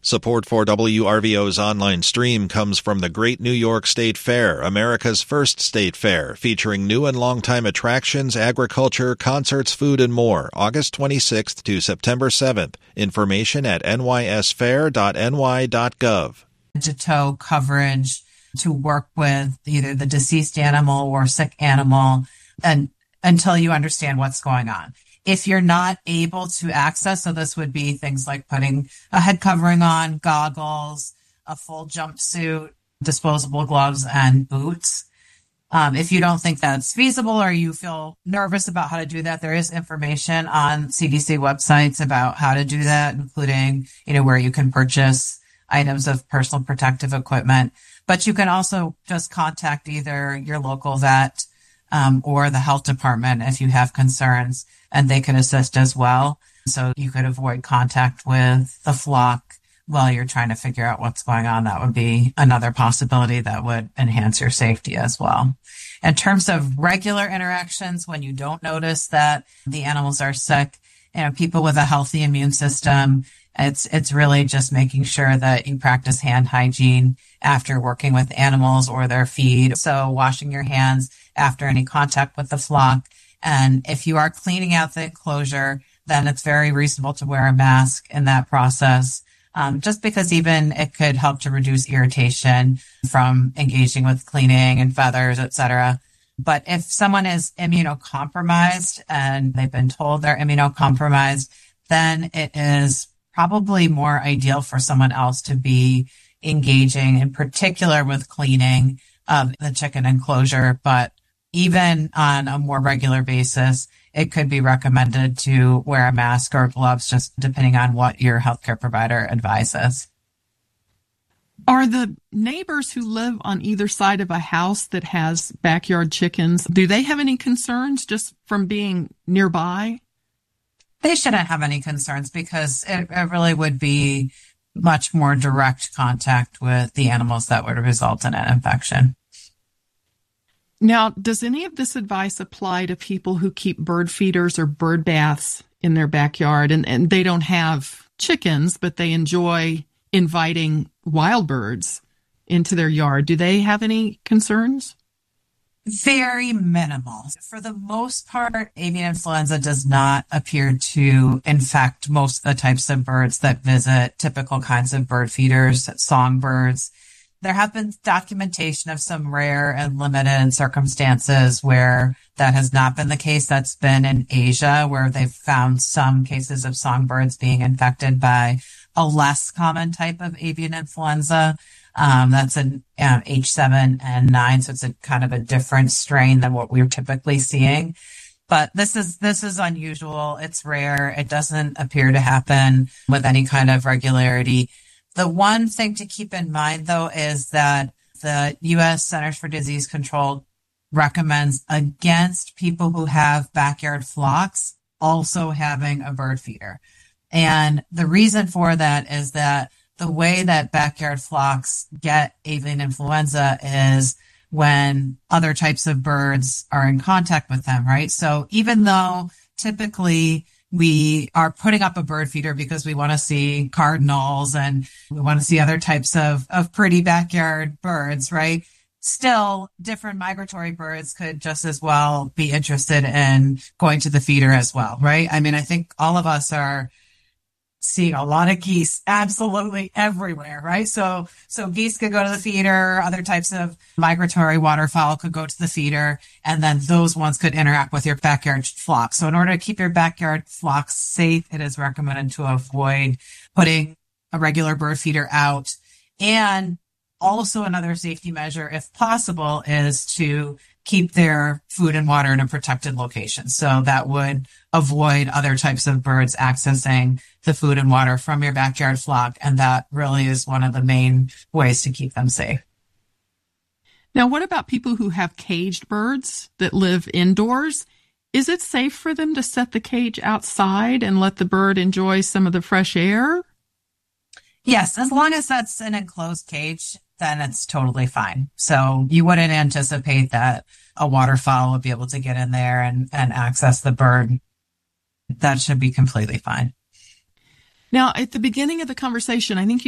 Support for WRVO's online stream comes from the Great New York State Fair, America's first state fair, featuring new and longtime attractions, agriculture, concerts, food, and more, August 26th to September 7th. Information at nysfair.ny.gov. To tow coverage to work with either the deceased animal or sick animal and until you understand what's going on. If you're not able to access, so this would be things like putting a head covering on, goggles, a full jumpsuit, disposable gloves, and boots. If you don't think that's feasible or you feel nervous about how to do that, there is information on CDC websites about how to do that, including, where you can purchase items of personal protective equipment. But you can also just contact either your local vet or the health department if you have concerns, and they can assist as well. So you could avoid contact with the flock while you're trying to figure out what's going on. That would be another possibility that would enhance your safety as well. In terms of regular interactions, when you don't notice that the animals are sick, people with a healthy immune system, it's really just making sure that you practice hand hygiene after working with animals or their feed. So washing your hands after any contact with the flock. And if you are cleaning out the enclosure, then it's very reasonable to wear a mask in that process, just because even it could help to reduce irritation from engaging with cleaning and feathers, etc. But if someone is immunocompromised and they've been told they're immunocompromised, then it is probably more ideal for someone else to be engaging, in particular with cleaning of the chicken enclosure. But even on a more regular basis, it could be recommended to wear a mask or gloves, just depending on what your healthcare provider advises. Are the neighbors who live on either side of a house that has backyard chickens, do they have any concerns just from being nearby? They shouldn't have any concerns because it really would be much more direct contact with the animals that would result in an infection. Now, does any of this advice apply to people who keep bird feeders or bird baths in their backyard and they don't have chickens, but they enjoy inviting wild birds into their yard? Do they have any concerns? Very minimal. For the most part, avian influenza does not appear to infect most of the types of birds that visit typical kinds of bird feeders, songbirds. There have been documentation of some rare and limited circumstances where that has not been the case. That's been in Asia, where they've found some cases of songbirds being infected by a less common type of avian influenza. That's an H7N9, so it's a kind of a different strain than what we're typically seeing. But this is unusual. It's rare. It doesn't appear to happen with any kind of regularity. The one thing to keep in mind, though, is that the U.S. Centers for Disease Control recommends against people who have backyard flocks also having a bird feeder. And the reason for that is that the way that backyard flocks get avian influenza is when other types of birds are in contact with them, right? So even though typically we are putting up a bird feeder because we want to see cardinals and we want to see other types of pretty backyard birds, right? Still, different migratory birds could just as well be interested in going to the feeder as well, right? I mean, I think all of us are seeing a lot of geese absolutely everywhere, right? So geese could go to the feeder, other types of migratory waterfowl could go to the feeder, and then those ones could interact with your backyard flock. So in order to keep your backyard flocks safe, it is recommended to avoid putting a regular bird feeder out. And also another safety measure, if possible, is to keep their food and water in a protected location. So that would avoid other types of birds accessing the food and water from your backyard flock. And that really is one of the main ways to keep them safe. Now, what about people who have caged birds that live indoors? Is it safe for them to set the cage outside and let the bird enjoy some of the fresh air? Yes, as long as that's an enclosed cage, then it's totally fine. So you wouldn't anticipate that a waterfowl would be able to get in there and access the bird. That should be completely fine. Now, at the beginning of the conversation, I think